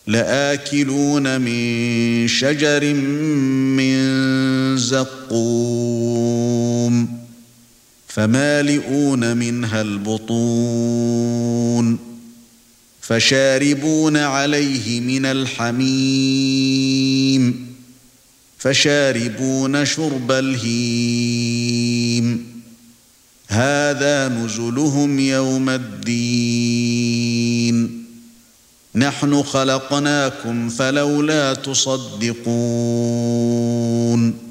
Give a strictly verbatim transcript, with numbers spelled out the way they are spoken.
لآكلون من شجر من زقوم فمالئون منها البطون فشاربون عليه من الحميم فشاربون شرب الهيم هذا نزلهم يوم الدين نحن خلقناكم فلولا تصدقون